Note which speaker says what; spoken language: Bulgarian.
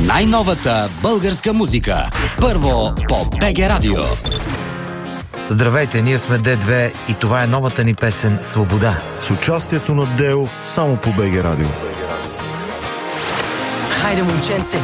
Speaker 1: Най-новата българска музика. Първо по БГ Радио.
Speaker 2: Здравейте, ние сме Д2 и това е новата ни песен «Свобода».
Speaker 3: С участието на Део само по БГ Радио.
Speaker 4: Хайде, момченце,